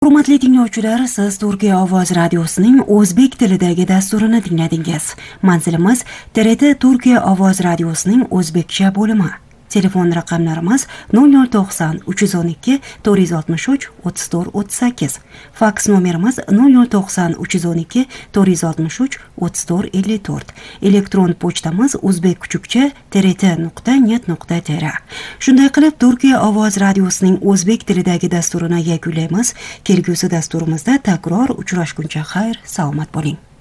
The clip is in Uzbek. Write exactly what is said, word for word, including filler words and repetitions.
Hurmatli tinglovchilar, siz Turkiya ovoz radiosining o'zbek tilidagi dasturini tingladingiz. Manzilimiz T R T Turkiya ovoz radiosining o'zbekcha bo'limi. Telefon raqamlarimiz nol nol to'qson uch yuz o'n ikki to'rt yuz oltmish uch o'ttiz to'rt o'ttiz sakkiz. Faks nomerimiz nol nol to'qson uch yuz o'n ikki to'rt yuz oltmish uch o'ttiz to'rt ellik to'rt. Elektron pochtamiz o'zbekkuchukcha t r t nuqta net nuqta t r. Shunday qilib, Turkiya ovoz radiosining o'zbek tilidagi dasturini yakunlaymiz. Kelgusi dasturimizda takror uchrashguncha xayr, salomat bo'ling.